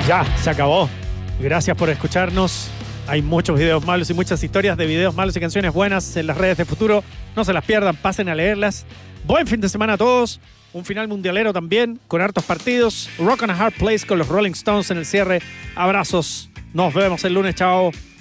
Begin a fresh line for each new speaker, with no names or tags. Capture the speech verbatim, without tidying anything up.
Ya, se acabó. Gracias por escucharnos. Hay muchos videos malos y muchas historias de videos malos y canciones buenas en las redes de Futuro. No se las pierdan, pasen a leerlas. Buen fin de semana a todos. Un final mundialero también, con hartos partidos. Rock on a Hard Place con los Rolling Stones en el cierre. Abrazos. Nos vemos el lunes. Chao.